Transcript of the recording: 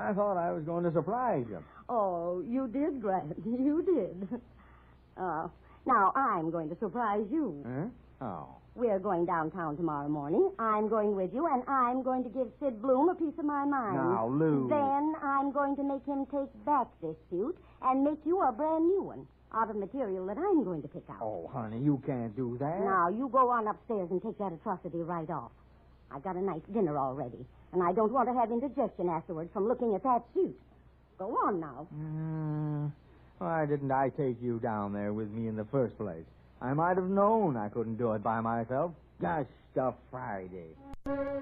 I thought I was going to surprise you. Oh, you did, Grant. You did. Now I'm going to surprise you. Huh? Oh. We're going downtown tomorrow morning. I'm going with you, and I'm going to give Sid Bloom a piece of my mind. Now, Lou. Then I'm going to make him take back this suit and make you a brand new one out of material that I'm going to pick out. Oh, honey, you can't do that. Now, you go on upstairs and take that atrocity right off. I've got a nice dinner already, and I don't want to have indigestion afterwards from looking at that suit. Go on now. Why didn't I take you down there with me in the first place? I might have known I couldn't do it by myself. Just a Friday.